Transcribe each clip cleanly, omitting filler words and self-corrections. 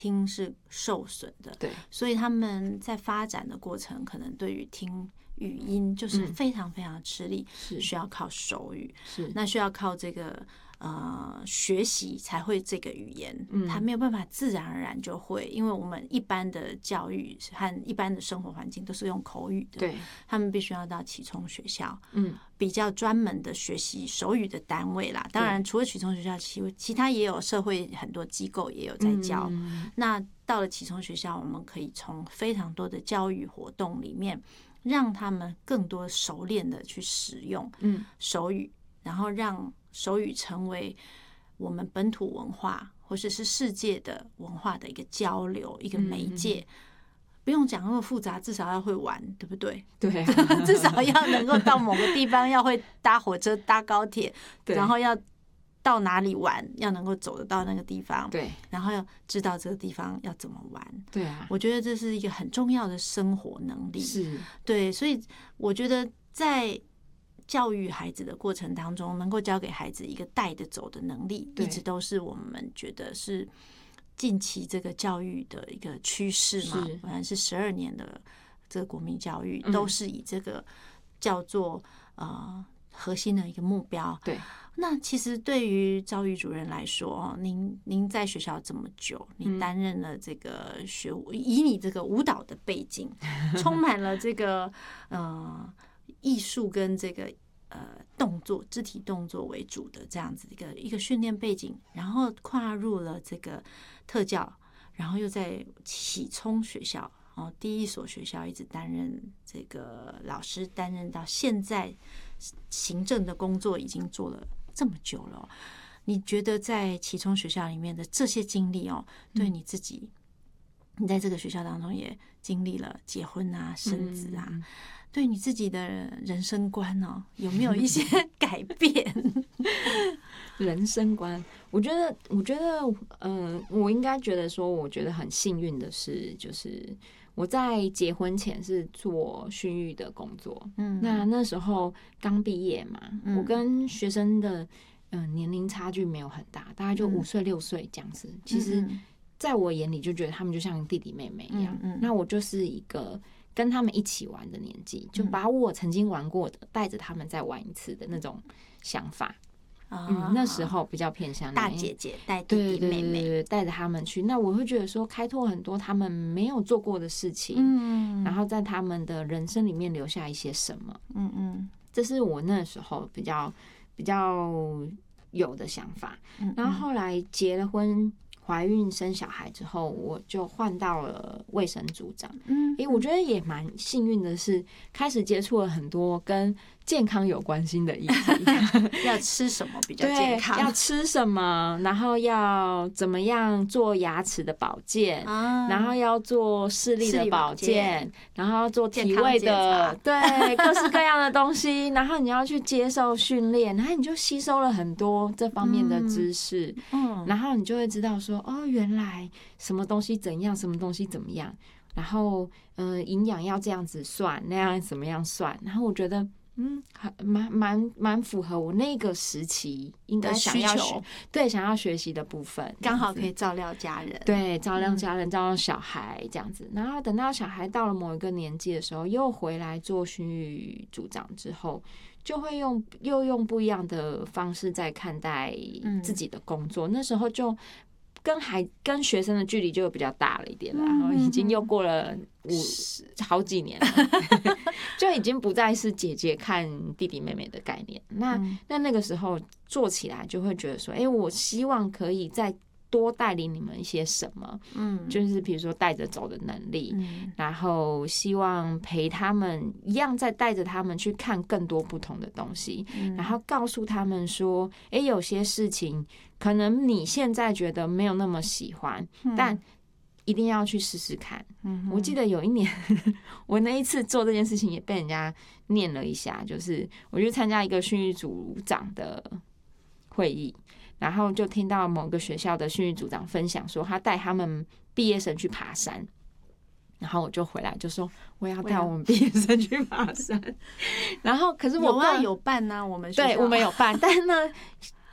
听是受损的， 对， 所以他们在发展的过程，可能对于听语音就是非常非常吃力，需要靠手语，那需要靠这个学习才会这个语言，他没有办法自然而然就会，因为我们一般的教育和一般的生活环境都是用口语的， 对， 他们必须要到启聪学校，比较专门的学习手语的单位啦。当然，除了启聪学校，其他也有社会很多机构也有在教。那到了启聪学校，我们可以从非常多的教育活动里面，让他们更多熟练的去使用手语，然后让手语成为我们本土文化或者是世界的文化的一个交流，一个媒介。不用讲那么复杂，至少要会玩，对不对？ 对啊， 至少要能够到某个地方，要会搭火车、搭高铁，然后要到哪里玩，要能够走得到那个地方， 对， 然后要知道这个地方要怎么玩， 对啊， 我觉得这是一个很重要的生活能力， 是， 对，所以我觉得在教育孩子的过程当中，能够教给孩子一个带着走的能力，一直都是我们觉得是近期这个教育的一个趋势嘛。不然是12年的这个国民教育，都是以这个叫做核心的一个目标。 对， 那其实对于giáo育主任来说，您在学校这么久，你担任了这个以你这个舞蹈的背景，充满了这个艺术跟这个动作、肢体动作为主的这样子一个训练背景，然后跨入了这个特教，然后又在启聪学校第一所学校一直担任这个老师，担任到现在行政的工作已经做了这么久了。你觉得在启聪学校里面的这些经历对你自己，你在这个学校当中也经历了结婚啊、生子啊，对你自己的人生观有没有一些改变？ 人生观，我觉得，我应该觉得说，我觉得很幸运的是，就是我在结婚前是做训育的工作，那时候刚毕业嘛，我跟学生的年龄差距没有很大，大概就5岁6岁这样子。其实，在我眼里就觉得他们就像弟弟妹妹一样，那我就是一个跟他们一起玩的年纪，就把我曾经玩过的带着他们再玩一次的那种想法。那时候比较偏向大姐姐带弟弟妹妹， 带着他们去。那我会觉得说，开拓很多他们没有做过的事情，然后在他们的人生里面留下一些什么。这是我那时候比较有的想法。然后后来结了婚，怀孕生小孩之后，我就换到了卫生组长。我觉得也蛮幸运的是，开始接触了很多跟健康有关系的议题。 要吃什么比较健康？ 要吃什么，然后要怎么样做牙齿的保健，然后要做视力的保健，然后要做体位的，对，各式各样的东西。然后你要去接受训练，然后你就吸收了很多这方面的知识。然后你就会知道说，原来什么东西怎样，什么东西怎么样。然后营养要这样子算，那样怎么样算。然后我觉得蛮符合我那个时期应该想要想要学习的部分， 刚好可以照料家人， 对，照料家人，照料小孩这样子。然后等到小孩到了某一个年纪的时候，又回来做训育组长之后，就会又用不一样的方式在看待自己的工作。那时候就跟学生的距离就比较大了一点了，然后已经又过了好几年了，就已经不再是姐姐看弟弟妹妹的概念。那个时候做起来就会觉得说，我希望可以再多带领你们一些什么，就是比如说带着走的能力，然后希望陪他们一样，再带着他们去看更多不同的东西，然后告诉他们说，有些事情可能你现在觉得没有那么喜欢，但一定要去试试看。我记得有一年我那一次做这件事情也被人家念了一下，就是我去参加一个训育组长的会议，然后就听到某个学校的训育组长分享说，他带他们毕业生去爬山，然后我就回来就说我要带我们毕业生去爬山。然后可是我有伴啊，我们对我们有伴，但呢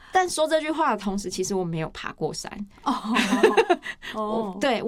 但说这句话的同时，其实我没有爬过山。 哦， 对